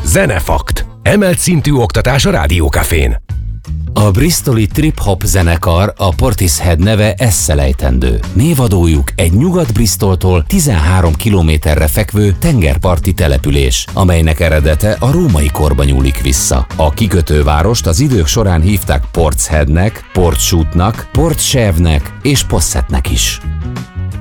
Zenefakt. Emelt szintű oktatás a Rádiókafén. A bristoli trip-hop zenekar, a Portishead neve esszelejtendő. Névadójuk egy Nyugat-Bristoltól 13 kilométerre fekvő tengerparti település, amelynek eredete a római korba nyúlik vissza. A kikötővárost az idők során hívták Portsheadnek, Portshootnak, Portshevnek és Possetnek is.